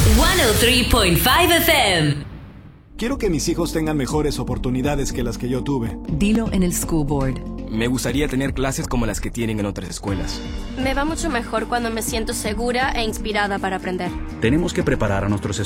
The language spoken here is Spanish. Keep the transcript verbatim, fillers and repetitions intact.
ciento tres punto cinco F M. Quiero que mis hijos tengan mejores oportunidades que las que yo tuve. Dilo en el school board. Me gustaría tener clases como las que tienen en otras escuelas. Me va mucho mejor cuando me siento segura e inspirada para aprender. Tenemos que preparar a nuestros